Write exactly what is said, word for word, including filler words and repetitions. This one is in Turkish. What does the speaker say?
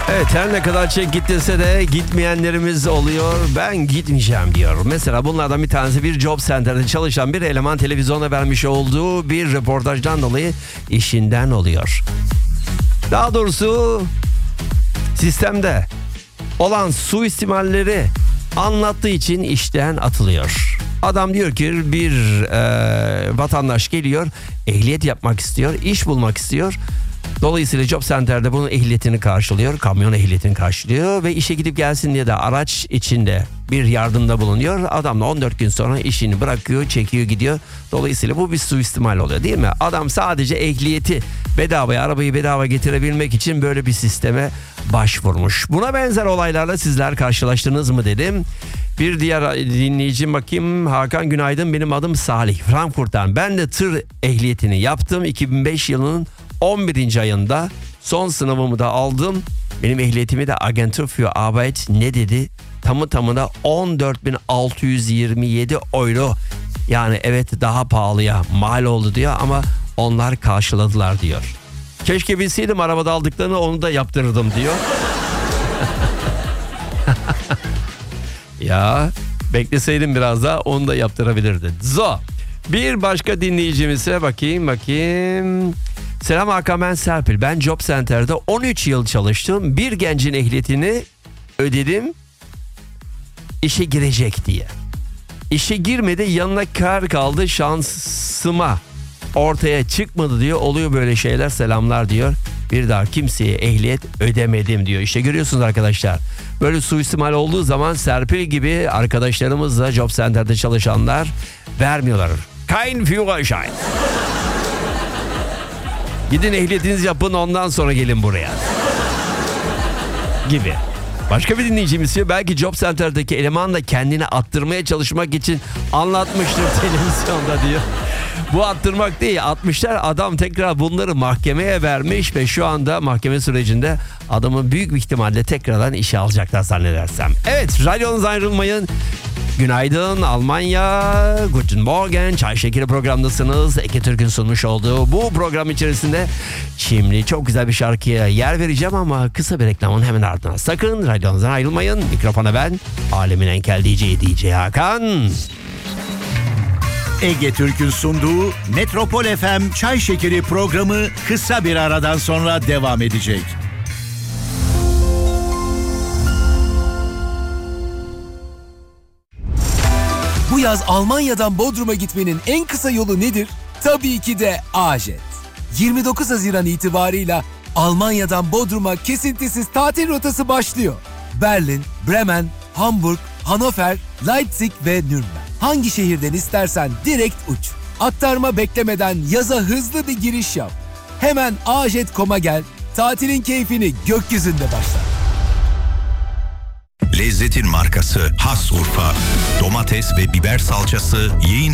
Evet, her ne kadar çek gittirse de gitmeyenlerimiz oluyor. Ben gitmeyeceğim diyor. Mesela bunlardan bir tanesi bir job center'de çalışan bir eleman televizyona vermiş olduğu bir röportajdan dolayı işinden oluyor. Daha doğrusu sistemde olan suistimalleri anlattığı için işten atılıyor. Adam diyor ki bir e, vatandaş geliyor, ehliyet yapmak istiyor, iş bulmak istiyor. Dolayısıyla Job Center'de bunun ehliyetini karşılıyor, kamyon ehliyetini karşılıyor ve işe gidip gelsin diye de araç içinde bir yardımda bulunuyor. Adam da on dört gün sonra işini bırakıyor, çekiyor, gidiyor. Dolayısıyla bu bir suistimal oluyor, değil mi? Adam sadece ehliyeti bedavaya, arabayı bedava getirebilmek için böyle bir sisteme başvurmuş. Buna benzer olaylarla sizler karşılaştınız mı dedim. Bir diğer dinleyicim, bakayım. Hakan, günaydın, benim adım Salih, Frankfurt'tan. Ben de tır ehliyetini yaptım. iki bin beş yılının on birinci ayında son sınavımı da aldım. Benim ehliyetimi de Agentur für Arbeit ne dedi? Tamı tamına on dört bin altı yüz yirmi yedi euro. Yani evet, daha pahalıya mal oldu diyor ama onlar karşıladılar diyor. Keşke bilseydim arabada aldıklarını, onu da yaptırırdım diyor. Ya bekleseydim biraz daha, onu da yaptırabilirdi. Zo. Bir başka dinleyicimize bakayım bakayım. Selam Hakan, ben Serpil. Ben Job Center'da on üç yıl çalıştım. Bir gencin ehliyetini ödedim, işe girecek diye. İşe girmedi, yanına kar kaldı, şansıma ortaya çıkmadı diyor. Oluyor böyle şeyler, selamlar diyor. Bir daha kimseye ehliyet ödemedim diyor. İşte görüyorsunuz arkadaşlar. Böyle suistimal olduğu zaman Serpil gibi arkadaşlarımız da Job Center'da çalışanlar vermiyorlar. Kein Führerschein. Gidin ehliyetinizi yapın, ondan sonra gelin buraya. Gibi. Başka bir dinleyicimiz diyor, belki Job Center'daki eleman da kendini attırmaya çalışmak için anlatmıştır televizyonda diyor. Bu attırmak değil, atmışlar, adam tekrar bunları mahkemeye vermiş ve şu anda mahkeme sürecinde adamı büyük bir ihtimalle tekrardan işe alacaklar zannedersem. Evet, radyonuzdan ayrılmayın. Günaydın Almanya, Guten Morgen, Çay Şekeri programdasınız. Ege Türk'ün sunmuş olduğu bu program içerisinde şimdi çok güzel bir şarkıya yer vereceğim ama kısa bir reklamın hemen ardından. Sakın radyonuzdan ayrılmayın. Mikrofona ben, alemin enkel D J D J Hakan. Ege Türk'ün sunduğu Metropol F M Çay Şekeri programı kısa bir aradan sonra devam edecek. Bu yaz Almanya'dan Bodrum'a gitmenin en kısa yolu nedir? Tabii ki de A-Jet. yirmi dokuz Haziran itibarıyla Almanya'dan Bodrum'a kesintisiz tatil rotası başlıyor. Berlin, Bremen, Hamburg, Hannover, Leipzig ve Nürnberg. Hangi şehirden istersen direkt uç. Aktarma beklemeden yaza hızlı bir giriş yap. Hemen a jet nokta com'a gel, tatilin keyfini gökyüzünde başla. Lezzetin markası Has Urfa. Domates ve biber salçası, yiyin